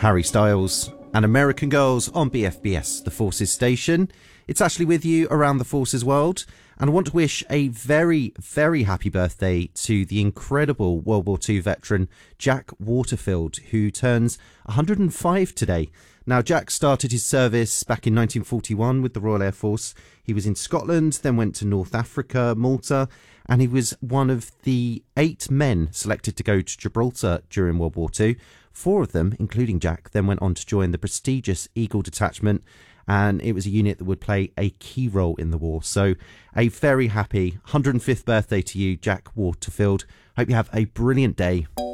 Harry Styles and American Girls on BFBS, the Forces station. It's Ashley with you around the Forces world, and I want to wish a very, very happy birthday to the incredible World War II veteran Jack Waterfield, who turns 105 today. Now, Jack started his service back in 1941 with the Royal Air Force. He was in Scotland, then went to North Africa, Malta, and he was one of the 8 men selected to go to Gibraltar during World War II. 4 of them, including Jack, then went on to join the prestigious Eagle Detachment, and it was a unit that would play a key role in the war. So a very happy 105th birthday to you, Jack Waterfield. Hope you have a brilliant day.